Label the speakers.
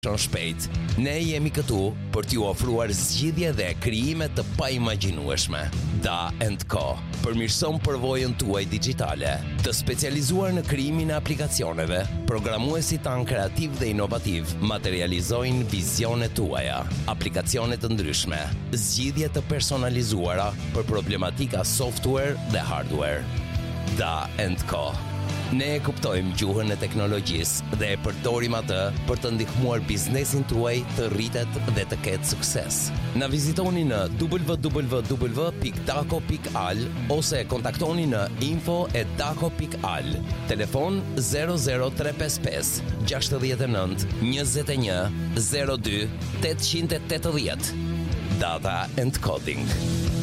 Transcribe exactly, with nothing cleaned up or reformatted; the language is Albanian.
Speaker 1: Shumë shpejt, ne jemi këtu për t'ju ofruar zgjidhje dhe krijime të paimagjinueshme. Da and Co përmirëson përvojën tuaj digjitale, të specializuar në krijimin e aplikacioneve. Programuesit tanë kreativ dhe inovativ materializojnë vizionet tuaja, aplikacione të ndryshme, zgjidhje të personalizuara për problematika software dhe hardware. Da and Co. Ne e kuptojmë gjuhën e teknologjisë dhe e përdorim atë për të ndihmuar biznesin tuaj të rritet dhe të ketë sukses. Na vizitoni në w w w pikë daco pikë al ose kontaktoni në info at daco pikë al. Telefon zero zero tre pesë pesë gjasht e nënt njëzet e një zero dy opt opt opt. Data and Coding.